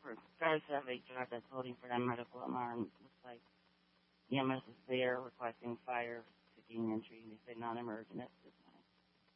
for cars that have a truck that's holding for that medical alarm. Looks like EMS is there requesting fire, 15 entry. They say non-emergent at this